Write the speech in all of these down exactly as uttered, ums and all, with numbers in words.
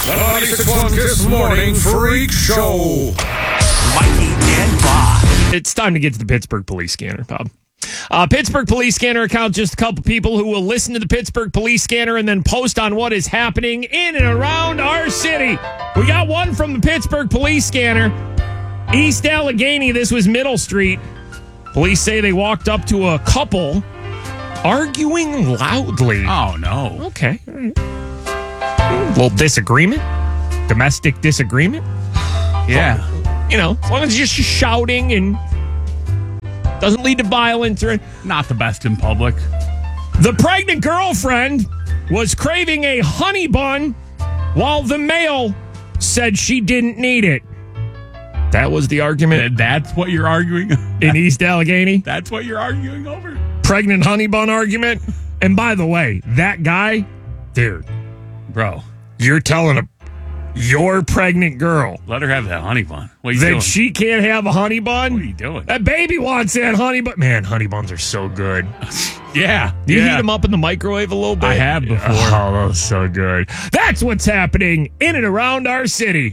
The ninety-six point one Kiss Morning Freak Show. Mikey and Bob. It's time to get to the Pittsburgh Police Scanner, Bob. Uh, Pittsburgh Police Scanner account, just a couple people who will listen to the Pittsburgh Police Scanner and then post on what is happening in and around our city. We got one from the Pittsburgh Police Scanner. East Allegheny, this was Middle Street. Police say they walked up to a couple arguing loudly. Oh, no. Okay. A little disagreement. Domestic disagreement. Yeah. You know, as long as you're just shouting and doesn't lead to violence or not the best in public. The pregnant girlfriend was craving a honey bun while the male said she didn't need it. That was the argument. That's what you're arguing in East Allegheny. That's what you're arguing over. Pregnant honey bun argument. And by the way, that guy, dude, bro, you're telling a your pregnant girl, let her have that honey bun. What are you that doing? She can't have a honey bun? What are you doing? That baby wants that honey bun. Man, honey buns are so good. Yeah. Do you yeah. heat them up in the microwave a little bit? I have before. Oh, those so good. That's what's happening in and around our city.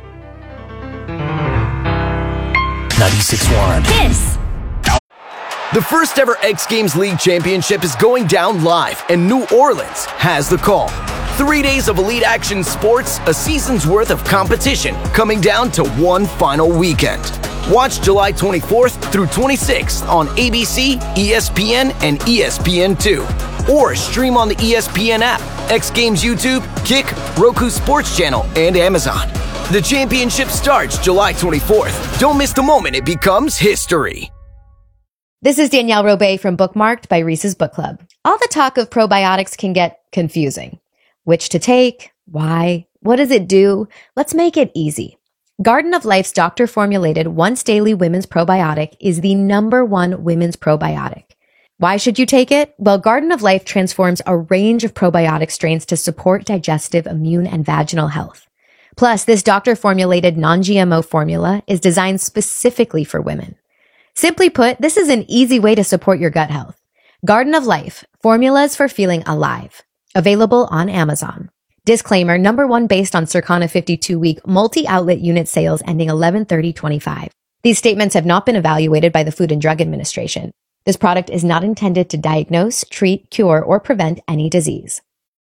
ninety-six point one Kiss. The first ever X Games League Championship is going down live, and New Orleans has the call. Three days of elite action sports, a season's worth of competition, coming down to one final weekend. Watch July twenty-fourth through twenty-sixth on A B C, E S P N, and E S P N two. Or stream on the E S P N app, X Games YouTube, Kick, Roku Sports Channel, and Amazon. The championship starts July twenty-fourth. Don't miss the moment it becomes history. This is Danielle Robay from Bookmarked by Reese's Book Club. All the talk of probiotics can get confusing. Which to take? Why? What does it do? Let's make it easy. Garden of Life's doctor-formulated once daily women's probiotic is the number one women's probiotic. Why should you take it? Well, Garden of Life transforms a range of probiotic strains to support digestive, immune, and vaginal health. Plus, this doctor-formulated non-G M O formula is designed specifically for women. Simply put, this is an easy way to support your gut health. Garden of Life, formulas for feeling alive. Available on Amazon. Disclaimer, number one based on Circana fifty-two week multi-outlet unit sales ending eleven thirty twenty-five. These statements have not been evaluated by the Food and Drug Administration. This product is not intended to diagnose, treat, cure, or prevent any disease.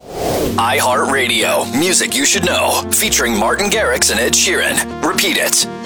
iHeartRadio, music you should know, featuring Martin Garrix and Ed Sheeran. Repeat it.